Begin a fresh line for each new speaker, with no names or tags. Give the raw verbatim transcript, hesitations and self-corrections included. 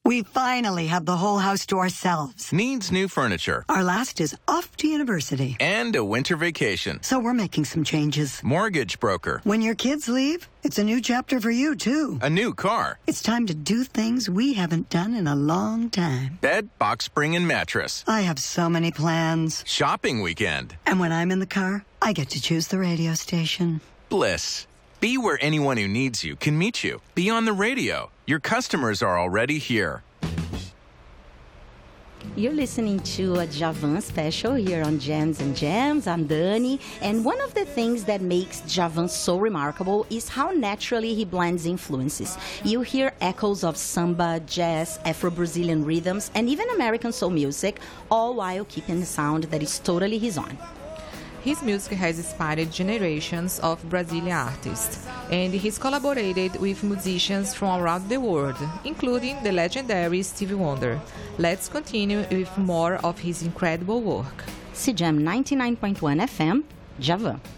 We finally have the whole house to ourselves.
Needs new furniture.
Our last is off to university.
And a winter vacation.
So we're making some changes.
Mortgage broker.
When your kids leave, it's a new chapter for you, too.
A new car.
It's time to do things we haven't done in a long time.
Bed, box spring, and mattress.
I have so many plans.
Shopping weekend.
And when I'm in the car, I get to choose the radio station.
Bliss. Be where anyone who needs you can meet you. Be on the radio. Your customers are already here.
You're listening to a Djavan special here on Jams and Jams. I'm Dani, and one of the things that makes Djavan so remarkable is how naturally he blends influences. You hear echoes of samba, jazz, Afro-Brazilian rhythms, and even American soul music, all while keeping the sound that is totally his own.
His music has inspired generations of Brazilian artists, and he's collaborated with musicians from around the world, including the legendary Stevie Wonder. Let's continue with more of his incredible work.
C J A M ninety-nine point one F M, Djavan.